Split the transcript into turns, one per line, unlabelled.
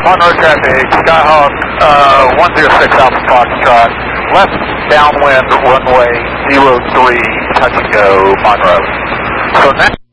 Monroe traffic, Skyhawk 106 Alpha Foxtrot, left downwind runway 03, touch and go, Monroe. So now